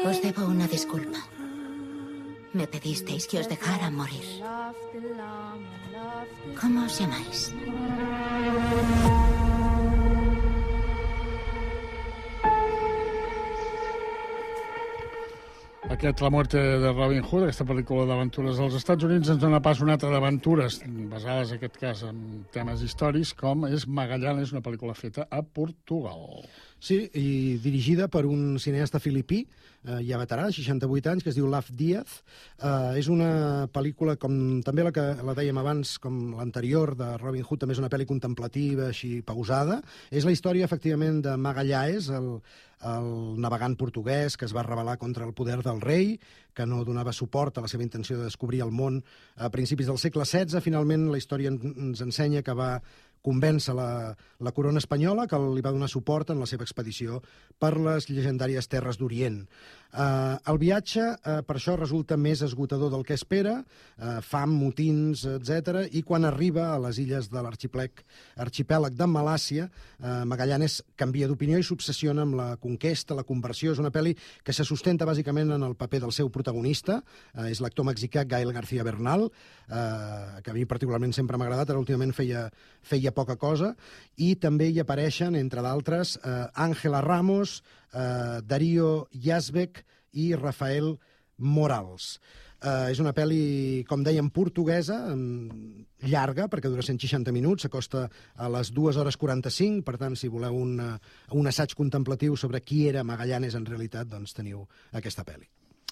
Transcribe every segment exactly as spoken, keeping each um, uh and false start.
Os debo una disculpa. Me pedisteis que os dejara morir. ¿Cómo os llamáis? Aquest La muerte de Robin Hood, aquesta pel·lícula d'aventures dels Estats Units, ens dona pas una altra d'aventures, basades en aquest cas en temes històrics, com és Magallanes, una pel·lícula feta a Portugal. Sí, i dirigida per un cineasta filipí, eh, ja veterà, de seixanta-vuit anys, que es diu Laf Díaz. Eh, és una pel·lícula, com també la que la dèiem abans, com l'anterior de Robin Hood, també és una pel·li contemplativa, així pausada. És la història, efectivament, de Magallanes, el, el navegant portuguès que es va rebel·lar contra el poder del rei, que no donava suport a la seva intenció de descobrir el món a principis del segle setze. Finalment, la història ens ensenya que va convèncer la, la corona espanyola, que li va donar suport en la seva expedició per les llegendàries terres d'Orient. Uh, el viatge, uh, per això, resulta més esgotador del que espera, uh, fam, motins, etcètera, i quan arriba a les illes de l'arxipèlag de Malàcia, uh, Magallanes canvia d'opinió i s'obsessiona amb la conquesta, la conversió. És una pel·li que se sustenta bàsicament en el paper del seu protagonista, uh, és l'actor mexicà Gael García Bernal, uh, que a mi particularment sempre m'ha agradat, ara últimament feia, feia poca cosa, i també hi apareixen, entre d'altres, uh, Ángela Ramos, uh, Darío Yazbek i Rafael Morals. Uh, és una pel·li, com dèiem, portuguesa, um, llarga, perquè dura cent seixanta minuts, s'acosta a les dues hores quaranta-cinc, per tant, si voleu un, uh, un assaig contemplatiu sobre qui era Magallanes en realitat, doncs teniu aquesta pel·li.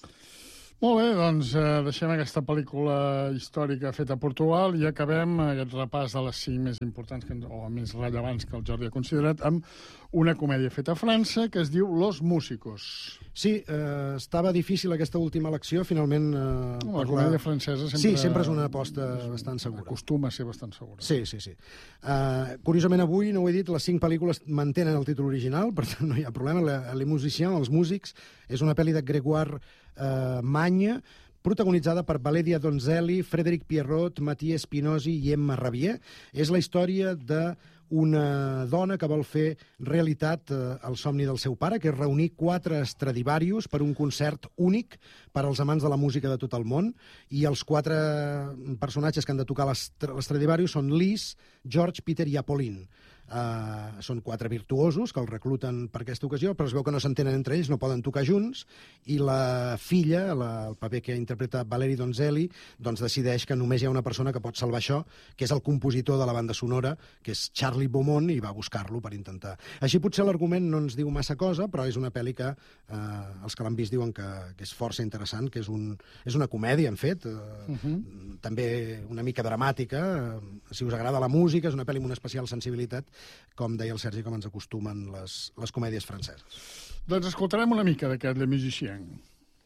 Molt bé, doncs eh, deixem aquesta pel·lícula històrica feta a Portugal i acabem aquest repàs de les cinc més importants que, o més rellevants que el Jordi ha considerat amb una comèdia feta a França que es diu Los Músicos. Sí, eh, estava difícil aquesta última elecció, finalment... Eh, la comèdia la... francesa sempre... Sí, sempre és una aposta és, bastant segura. Acostuma a ser bastant segura. Sí, sí, sí. Uh, curiosament, avui, no ho he dit, les cinc pel·lícules mantenen el títol original, per tant no hi ha problema. Les musiciens, els músics, és una pel·li de Grégoire uh, Magne, protagonitzada per Valeria Donzelli, Frédéric Pierrot, Mathieu Spinosi i Emma Rabier. És la història de una dona que vol fer realitat eh, el somni del seu pare, que és reunir quatre Stradivarius per un concert únic per als amants de la música de tot el món, i els quatre personatges que han de tocar l'Stradivarius són Lis, George, Peter i Apolline. Uh, són quatre virtuosos que els recluten per aquesta ocasió, però es veu que no s'entenen entre ells, no poden tocar junts, i la filla, la, el paper que interpreta Valérie Donzelli, doncs decideix que només hi ha una persona que pot salvar això, que és el compositor de la banda sonora, que és Charlie Beaumont, i va buscar-lo per intentar. Així potser l'argument no ens diu massa cosa, però és una pel·li que uh, els que l'han vist diuen que, que és força interessant, que és, un, és una comèdia, en fet, uh, uh -huh. també una mica dramàtica. Uh, si us agrada la música, és una pel·li amb una especial sensibilitat, com deia el Sergi, com ens acostumen les, les comèdies franceses. Doncs escoltarem una mica d'aquest Le Musicien.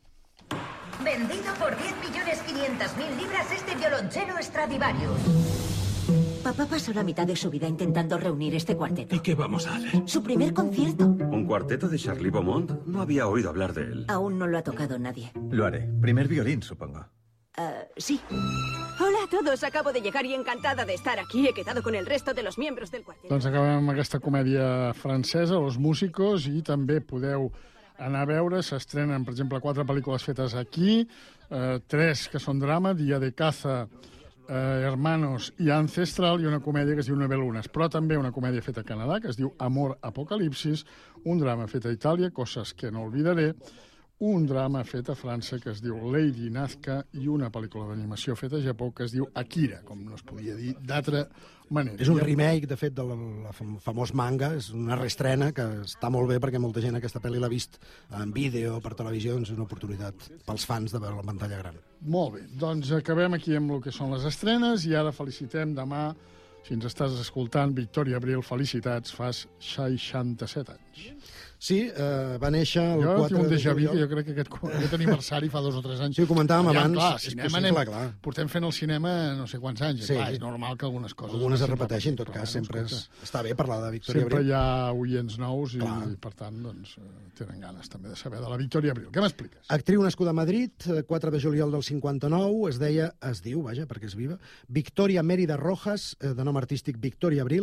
Vendido por diez millones quinientas mil libras este violonchelo Stradivarius. Papá pasó la mitad de su vida intentando reunir este cuarteto. ¿Y qué vamos a hacer? Su primer concierto. ¿Un cuarteto de Charlie Beaumont? No había oído hablar de él. Aún no lo ha tocado nadie. Lo haré. Primer violín, supongo. Uh, sí. Hola a todos, acabo de llegar y encantada de estar aquí. He quedado con el resto de los miembros del cuarteto. Doncs acabem amb aquesta comèdia francesa, Los Músicos, i també podeu anar a veure, s'estrenen, per exemple, quatre pel·lícules fetes aquí, eh, tres que són drama, Dia de Caza, eh, Hermanos i Ancestral, i una comèdia que es diu Nueve Lunas, però també una comèdia feta a Canadà, que es diu Amor Apocalipsis, un drama fet a Itàlia, Coses que no olvidaré, un drama fet a França que es diu Lady Nazca, i una pel·lícula d'animació feta a Japó que es diu Akira, com no es podia dir d'altra manera. És un remake, de fet, del famós manga, és una reestrena que està molt bé perquè molta gent aquesta pel·li l'ha vist en vídeo, per televisió, doncs és una oportunitat pels fans de veure la pantalla gran. Molt bé, doncs acabem aquí amb el que són les estrenes i ara felicitem demà, si ens estàs escoltant, Victòria Abril, felicitats, fas seixanta-set anys. Sí, eh, va néixer el jo quatre tinc un de déjà vu, juliol. que jo crec que aquest, aquest aniversari fa dos o tres anys. Sí, ho comentàvem ja, abans, clar, és cinema possible, anem, clar. Portem fent el cinema no sé quants anys, Sí. clar, és normal que algunes coses... Algunes no es repeteixin, en tot però, cas, bueno, sempre és, escolta, està bé parlar de Victòria sempre Abril. hi ha oients nous i, Clar. i per tant, doncs, eh, tenen ganes també de saber de la Victòria Abril. Què m'expliques? Actriu nascuda a Madrid, quatre de juliol del cinquanta-nou, es deia, es diu, vaja, perquè és viva, Victòria Mèrida Rojas, eh, de nom artístic Victòria Abril.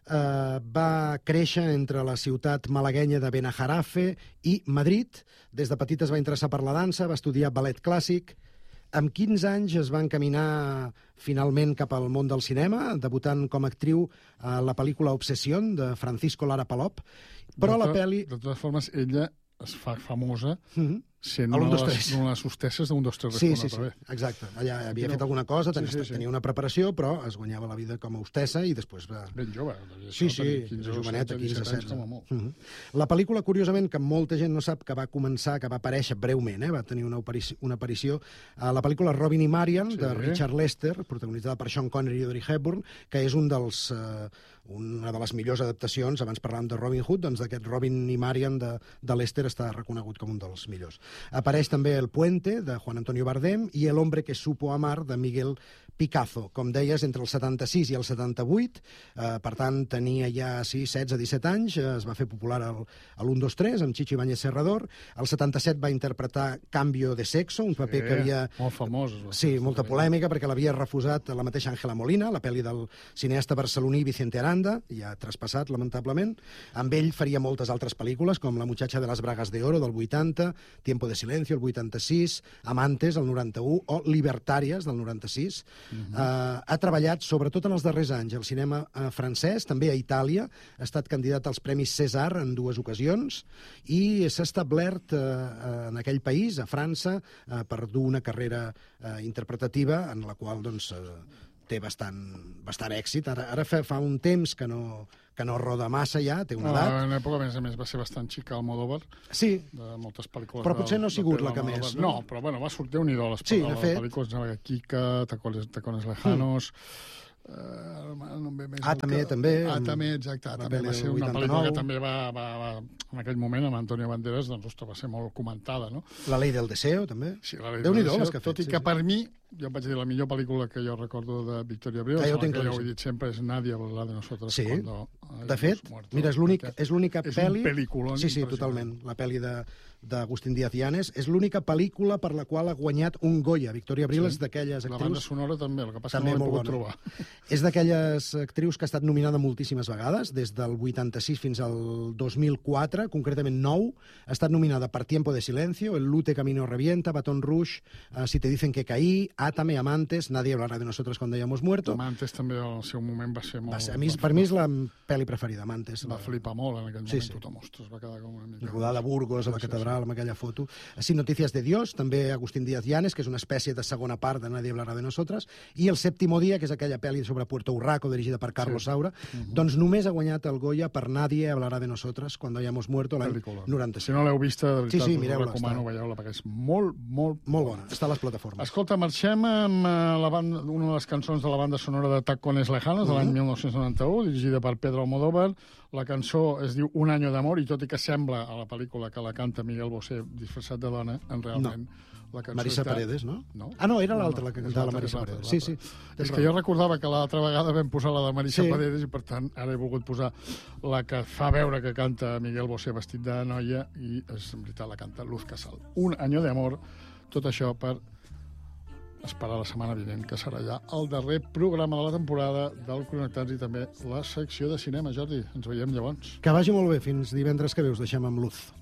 eh, va créixer entre la ciutat malaguenya de Benajarafe i Madrid. Des de petita es va interessar per la dansa, va estudiar ballet clàssic. Amb quinze anys es va encaminar finalment cap al món del cinema, debutant com a actriu a la pel·lícula Obsession, de Francisco Lara Palop. Però de la pel·li... De totes formes, ella es fa famosa Mm-hmm. sent A l'un, una, dos, de les, tres. una de les hostesses d'un, dos, tres Sí, restaurant. sí, sí, exacte. Allà havia fet alguna cosa, tenia, Sí, sí, sí. tenia una preparació, però es guanyava la vida com a hostessa i després va... Ben jove. Sí, sí, quinze, de joveneta, quinze, anys setze. com a molt. Uh -huh. La pel·lícula, curiosament, que molta gent no sap que va començar, que va aparèixer breument, eh? va tenir una aparició, una aparició a la pel·lícula Robin i Marian, Sí. de Richard Lester, protagonitzada per Sean Connery i Audrey Hepburn, que és un dels... Eh, una de les millors adaptacions, abans parlàvem de Robin Hood, doncs d'aquest Robin i Marian de, de Lester està reconegut com un dels millors. Apareix també El Puente, de Juan Antonio Bardem, i El hombre que supo amar, de Miguel Picazo. Com deies, entre el setanta-sis i el setanta-vuit, eh, per tant, tenia ja sí, setze disset anys, eh, es va fer popular al, a l'un, dos, tres, amb Chicho Ibáñez Serrador. El setanta-set va interpretar Cambio de sexo, un paper Sí, que havia... molt famós. Sí, molta polèmica, perquè l'havia refusat la mateixa Ángela Molina, la pel·li del cineasta barceloní Vicente Aranda, ja traspassat, lamentablement. Amb ell faria moltes altres pel·lícules, com La muchacha de las bragas de oro, del vuitanta, Tiempo de silencio, el vuitanta-sis, Amantes, el noranta-u, o Libertàries, del noranta-sis. Uh -huh. uh, ha treballat, sobretot en els darrers anys, al cinema uh, francès, també a Itàlia, ha estat candidat als Premis César en dues ocasions, i s'ha establert uh, en aquell país, a França, uh, per dur una carrera uh, interpretativa en la qual, doncs, uh, té bastant, bastant èxit. Ara, ara fa, fa un temps que no, que no roda massa ja, té una No, edat. en època, a més a més, va ser bastant xica Almodóvar, Sí, de moltes pel·lícules. Però potser no ha del- sigut del la que Almodóvar. més, No, no? no però bueno, va sortir un idol a les, Sí, a de les fet. pel·lícules, la Kika, Tacones, Tacones Lejanos... Mm. Uh, no em ve més Ah, el també, que- també, Ah, amb també, exacte. la També pel·li va ser del una vuitanta-nou. pel·lícula que també va, va, va, en aquell moment, amb Antonio Banderas, doncs, ostres, va ser molt comentada, no? La Ley del Deseo, també. Sí, la Ley Déu-n'hi-do, del les Deseo, que ha tot fet, i sí, que sí. per mi, jo em vaig dir, la millor pel·lícula que jo recordo de Victoria Abril, Ah, jo ho que tinc ja ho he claríssim. dit sempre, és Nadie hablará de nosotros Sí. cuando De fet, hayamos muerto. mira, és l'únic, Perquè és l'única és pel·li... un pel·lículon Sí, sí, impressionant. totalment. La pel·li de d'Agustín Díaz Llanes. És l'única pel·lícula per la qual ha guanyat un Goya. Victoria Abril és d'aquelles La banda actrius... sonora també, el que passa També que no l'he molt pogut bona. trobar. És d'aquelles actrius que ha estat nominada moltíssimes vegades, des del vuitanta-sis fins al dos mil quatre, concretament nou. Ha estat nominada per Tiempo de silencio, El Lute Camino Revienta, Baton Rouge, uh, Si te dicen que caí, Átame, Amantes, Nadie hablará de nosotros cuando hayamos muerto. Amantes també al seu moment va ser molt... Va ser, a mi, per mi és la pel·li preferida, Amantes. Va flipar molt en aquell moment, Sí, sí, sí. tothom, ostres, va quedar com una mica... Rodada a Burgos, a la Sí, sí, catedral, amb aquella foto. Sin Noticias de Dios, també Agustín Díaz Llanes, que és una espècie de segona part de Nadie hablará de nosotras, i El sèptimo dia, que és aquella pel·li sobre Puerto Urraco, dirigida per Carlos Sí. Saura, uh-huh. doncs només ha guanyat el Goya per Nadie hablará de nosotras cuando hayamos muerto l'any Pel·lícula. noranta-cinc. Si no l'heu vista, de veritat, Sí, sí, us ho mireu-la, recomano, està. veieu-la, perquè és molt, molt... Molt bona, està a les plataformes. Escolta, marxem amb eh, la banda, una de les cançons de la banda sonora de Tacones Lejanos, de l'any Mhm. mil nou-cents noranta-u, dirigida per Pedro Almodóvar. La cançó es diu Un año d'amor, i tot i que sembla a la pel·lícula que la canta Miguel Bosé disfressat de dona, en realment... La cançó Marisa està... Paredes, no? No. Ah, no, era l'altra, la que és cantava la l'altra, Marisa és l'altra, Paredes. és Sí, sí. l'altra. tens És que raó. jo recordava que l'altra vegada vam posar la de Marisa Sí. Paredes i, per tant, ara he volgut posar la que fa veure que canta Miguel Bosé vestit de noia i, és en veritat, la canta Luz Casal. Un año d'amor, tot això per esperar la setmana vinent, que serà ja el darrer programa de la temporada del Connectats i també la secció de cinema. Jordi, ens veiem llavors. Que vagi molt bé. Fins divendres que ve us deixem amb Luz.